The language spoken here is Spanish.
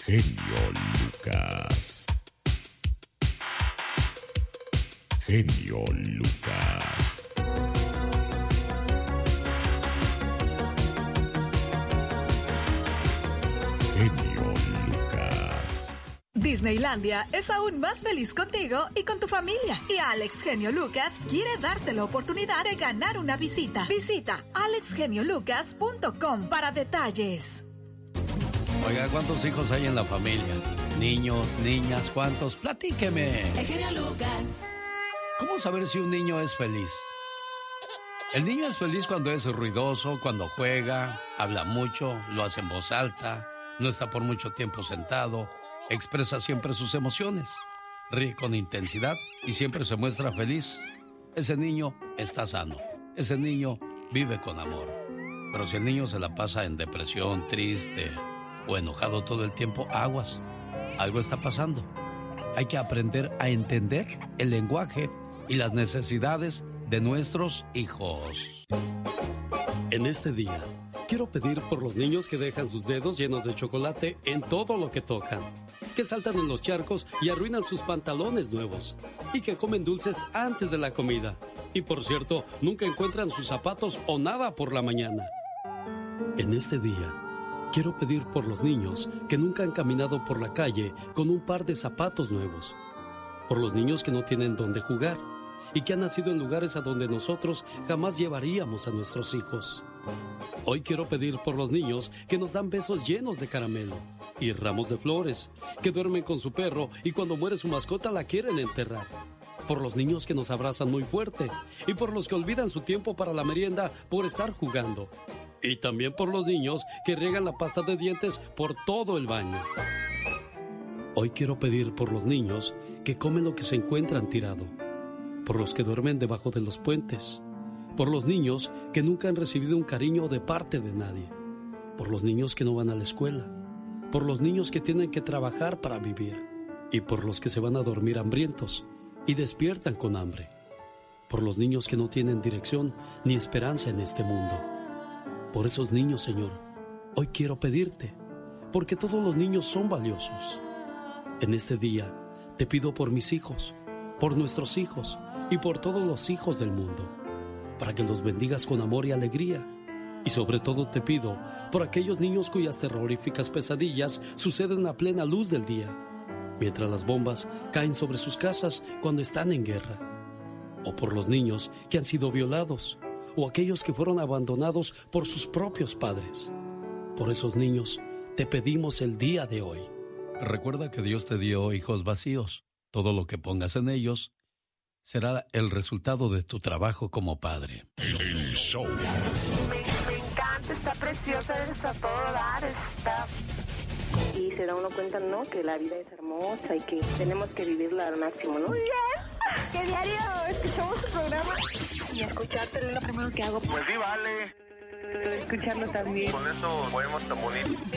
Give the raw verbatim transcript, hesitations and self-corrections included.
Genio Lucas. Genio Lucas. Genio Lucas. Disneylandia es aún más feliz contigo y con tu familia. Y Alex Genio Lucas quiere darte la oportunidad de ganar una visita. Visita alex genio lucas punto com para detalles. Oiga, ¿cuántos hijos hay en la familia? Niños, niñas, ¿cuántos? Platíqueme. El Genio Lucas. ¿Cómo saber si un niño es feliz? El niño es feliz cuando es ruidoso, cuando juega, habla mucho, lo hace en voz alta, no está por mucho tiempo sentado, expresa siempre sus emociones, ríe con intensidad y siempre se muestra feliz. Ese niño está sano, ese niño vive con amor. Pero si el niño se la pasa en depresión, triste o enojado todo el tiempo, aguas, algo está pasando. Hay que aprender a entender el lenguaje y las necesidades de nuestros hijos. En este día, quiero pedir por los niños que dejan sus dedos llenos de chocolate en todo lo que tocan, que saltan en los charcos y arruinan sus pantalones nuevos, y que comen dulces antes de la comida. Y por cierto, nunca encuentran sus zapatos o nada por la mañana. En este día, quiero pedir por los niños que nunca han caminado por la calle con un par de zapatos nuevos, por los niños que no tienen dónde jugar y que han nacido en lugares a donde nosotros jamás llevaríamos a nuestros hijos. Hoy quiero pedir por los niños que nos dan besos llenos de caramelo y ramos de flores, que duermen con su perro y cuando muere su mascota la quieren enterrar. Por los niños que nos abrazan muy fuerte y por los que olvidan su tiempo para la merienda por estar jugando. Y también por los niños que riegan la pasta de dientes por todo el baño. Hoy quiero pedir por los niños que comen lo que se encuentran tirado, por los que duermen debajo de los puentes, por los niños que nunca han recibido un cariño de parte de nadie, por los niños que no van a la escuela, por los niños que tienen que trabajar para vivir y por los que se van a dormir hambrientos y despiertan con hambre, por los niños que no tienen dirección ni esperanza en este mundo. Por esos niños, Señor, hoy quiero pedirte, porque todos los niños son valiosos. En este día te pido por mis hijos, por nuestros hijos y por todos los hijos del mundo, para que los bendigas con amor y alegría. Y sobre todo te pido por aquellos niños cuyas terroríficas pesadillas suceden a plena luz del día, mientras las bombas caen sobre sus casas cuando están en guerra. O por los niños que han sido violados, o aquellos que fueron abandonados por sus propios padres. Por esos niños te pedimos el día de hoy. Recuerda que Dios te dio hijos vacíos. Todo lo que pongas en ellos será el resultado de tu trabajo como padre. El show. Me, me encanta, está preciosa, está todo dar, está... Y se da uno cuenta, ¿no? Que la vida es hermosa y que tenemos que vivirla al máximo, ¿no? Muy bien. Que diario escuchamos tu programa y escucharte es lo primero que hago. Pues sí, vale. Escucharlo también. Con eso podemos tan bonito.